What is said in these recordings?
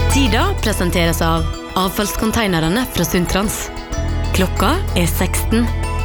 Tida presenteres av avfallskonteinerne fra Sundtrans. Klokka 16.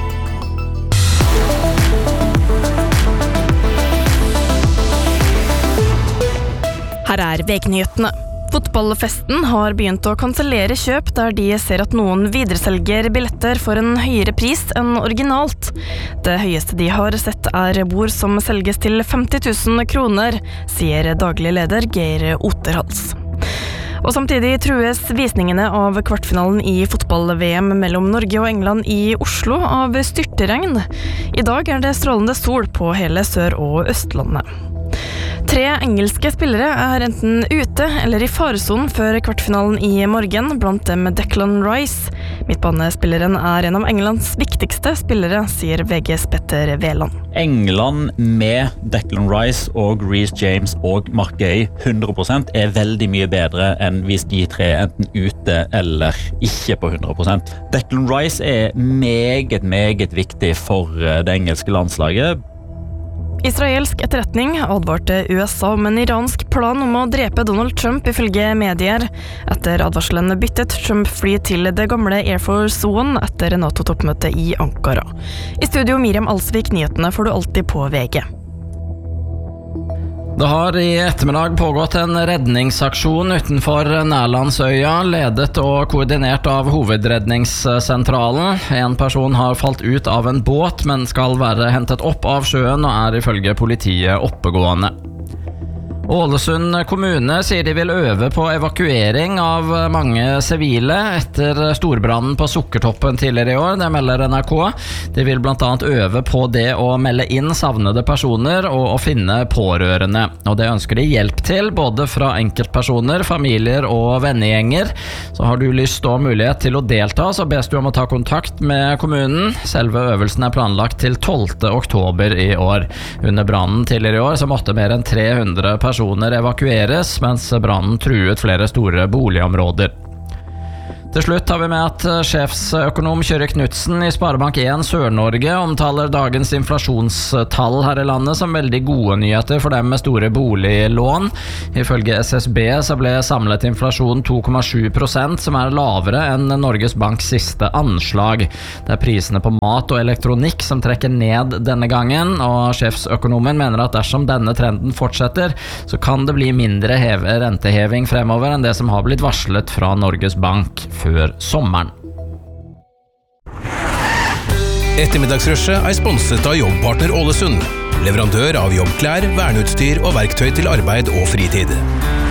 Her VG-nyhetene. Fotballfesten har begynt å kansellere kjøp der de ser at noen videreselger billetter for en høyere pris enn originalt. Det høyeste de har sett bord som selges til 50 000 kroner, sier daglig leder Geir Oterhals. Og samtidig trues visningene av kvartfinalen i fotball-VM mellom Norge og England i Oslo av styrteregn. I dag det strålende sol på hele Sør- og Østlandet. 3 engelske spillere enten ute eller i faresonen før kvartfinalen i morgen, blant dem Declan Rice. Midtbanespilleren en av Englands viktigste spillere, sier VGs Petter Veland. England med Declan Rice og Reece James og Mark Gay 100% veldig mye bedre enn hvis de 3 enten ute eller ikke på 100%. Declan Rice meget viktig for det engelske landslaget. Israelsk etterretning advarte USA om en iransk plan om å drepe Donald Trump ifølge medier. Etter advarselen byttet Trump fly til det gamle Air Force One etter NATO-toppmøtet i Ankara. I studio Miriam Alsvik, nyhetene får du alltid på VG. Det har i ettermiddag pågått en redningsaksjon utenfor Nærlandsøya, ledet og koordinert av hovedredningssentralen. En person har falt ut av en båt, men skal være hentet opp av sjøen og ifølge politiet oppegående. Ålesund kommune sier de vil øve på evakuering av mange sivile etter storbrannen på Sukkertoppen tidligere i år, det melder NRK. De vil blant annet øve på det å melde inn savnede personer og å finne pårørende. Og det ønsker de hjelp til, både fra enkeltpersoner, familier og vennegjenger. Så har du lyst og mulighet til å delta, så bes du om å ta kontakt med kommunen. Selve øvelsen planlagt til 12. oktober i år. Under brannen tidligere i år så måtte mer enn 300 personer evakueres, mens brannen truet flere store boligområder. Til slutt har vi med at sjefsøkonom Kjøre Knudsen i Sparebank 1 Sør-Norge omtaler dagens inflasjonstall her i landet som veldig gode nyheter for dem med store boliglån. Ifølge SSB så ble samlet inflasjon 2,7%, som lavere enn Norges Banks siste anslag. Det prisene på mat og elektronikk som trekker ned denne gangen, og sjefsøkonomen mener at dersom denne trenden fortsetter, så kan det bli mindre renteheving fremover enn det som har blitt varslet fra Norges Bank før sommeren. Ettermiddagsrushet sponset av Jobbpartner Ålesund, leverandør av jobbklær, verneutstyr og verktøy til arbeid og fritid.